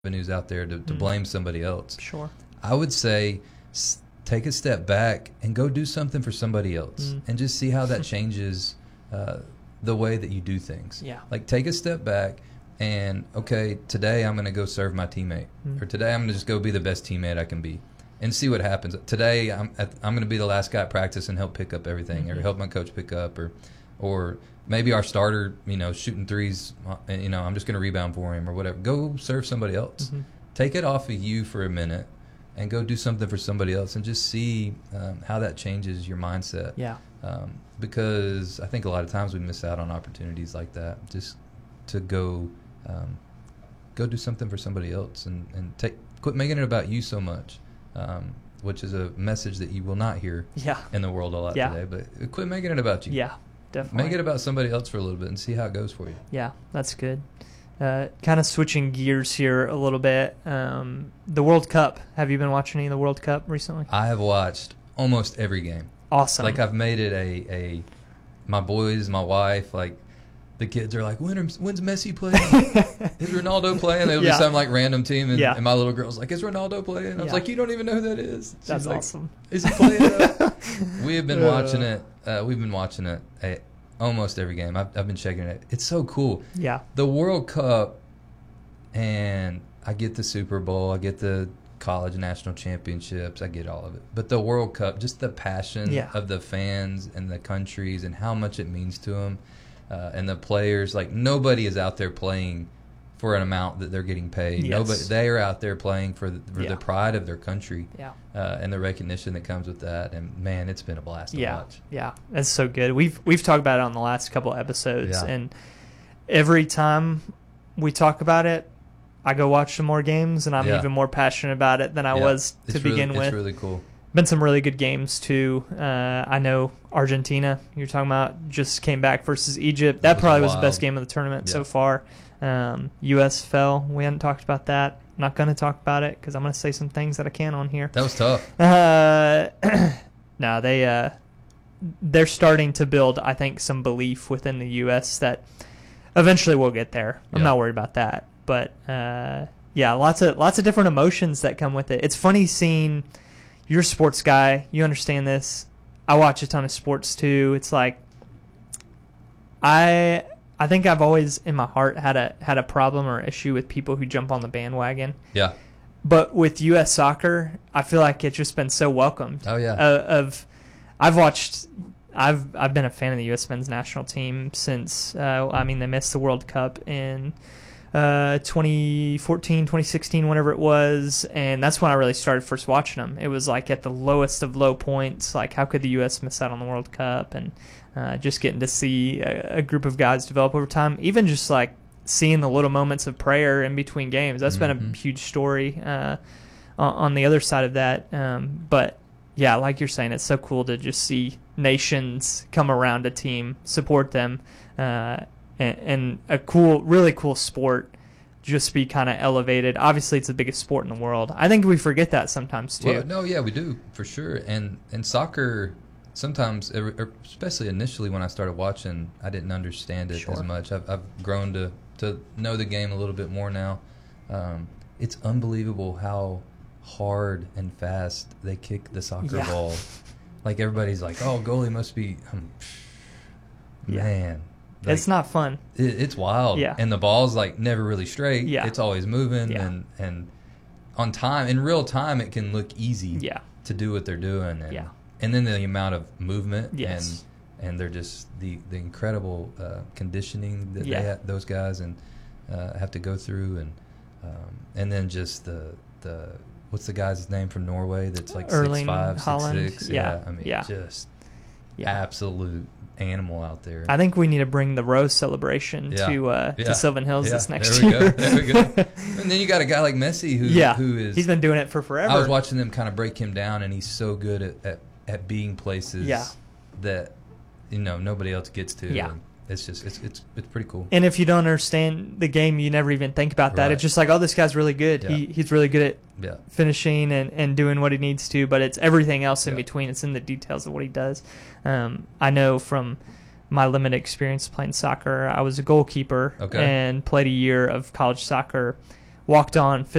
avenues out there to blame somebody else. Sure. I would say take a step back and go do something for somebody else and just see how that changes the way that you do things. Yeah. Like, take a step back and, okay, today I'm going to go serve my teammate. Or today I'm going to just go be the best teammate I can be and see what happens. Today I'm going to be the last guy at practice and help pick up everything or help my coach pick up or maybe our starter, shooting threes, I'm just going to rebound for him or whatever. Go serve somebody else. Take it off of you for a minute and go do something for somebody else and just see how that changes your mindset. Yeah. Because I think a lot of times we miss out on opportunities like that, just to go do something for somebody else and quit making it about you so much, which is a message that you will not hear in the world a lot today. But quit making it about you. Yeah, definitely. Make it about somebody else for a little bit and see how it goes for you. Yeah, that's good. Kind of switching gears here a little bit. The World Cup. Have you been watching any of the World Cup recently? I have watched almost every game. Awesome. Like, I've made it my boys, my wife, like, the kids are like, when's Messi playing? Is Ronaldo playing? They'll be some like random team, and my little girl's like, is Ronaldo playing? I was like, you don't even know who that is. She's That's like, awesome. Is he playing? We have been watching it. We've been watching it almost every game. I've been checking it. It's so cool. Yeah. The World Cup, and I get the Super Bowl, I get the college national championships, I get all of it. But the World Cup, just the passion of the fans and the countries and how much it means to them, and the players. Like, nobody is out there playing for an amount that they're getting paid. Nobody, they are out there playing for the pride of their country, and the recognition that comes with that. And man, it's been a blast to watch. Yeah, that's so good. We've talked about it on the last couple episodes, and every time we talk about it, I go watch some more games, and I'm even more passionate about it than I was to begin with. It's really cool. Been some really good games too. I know Argentina, you're talking about, just came back versus Egypt. That probably was the best game of the tournament so far. U.S. fell. We hadn't talked about that. I'm not going to talk about it because I'm going to say some things that I can on here. That was tough. No, they're starting to build, I think, some belief within the U.S. that eventually we'll get there. I'm not worried about that. But lots of different emotions that come with it. It's funny seeing. You're a sports guy. You understand this. I watch a ton of sports too. It's like I think I've always in my heart had a problem or issue with people who jump on the bandwagon. Yeah. But with U.S. soccer, I feel like it's just been so welcomed. Oh yeah. I've been a fan of the U.S. men's national team since they missed the World Cup in 2014, 2016, whenever it was, and that's when I really started first watching them. It was like at the lowest of low points, like how could the U.S. miss out on the World Cup, and just getting to see a group of guys develop over time, even just like seeing the little moments of prayer in between games. That's been a huge story on the other side of that. But yeah, like you're saying, it's so cool to just see nations come around a team, support them, and a really cool sport just be kind of elevated. Obviously, it's the biggest sport in the world. I think we forget that sometimes too. Well, no, yeah, we do for sure. And soccer, sometimes, especially initially when I started watching, I didn't understand it as much. I've grown to know the game a little bit more now. It's unbelievable how hard and fast they kick the soccer ball. Like, everybody's like, "Oh, goalie must be man." Like, it's not fun. It's wild. Yeah. And the ball's like never really straight. Yeah. It's always moving. Yeah. And on time, in real time, it can look easy to do what they're doing. And, and then the amount of movement and they're just the incredible conditioning that those guys have to go through. And then just the what's the guy's name from Norway that's like Erling 6'5", Haaland. 6'6"? Yeah. I mean, just absolute animal out there. I think we need to bring the Rose celebration to Sylvan Hills this next year. There we go. And then you got a guy like Messi who is... He's been doing it for forever. I was watching them kind of break him down, and he's so good at being places that nobody else gets to. Yeah. And it's just it's pretty cool. And if you don't understand the game, you never even think about that. Right. It's just like, oh, this guy's really good. Yeah. He's really good at finishing and doing what he needs to, but it's everything else in between. It's in the details of what he does. I know from my limited experience playing soccer, I was a goalkeeper and played a year of college soccer walked on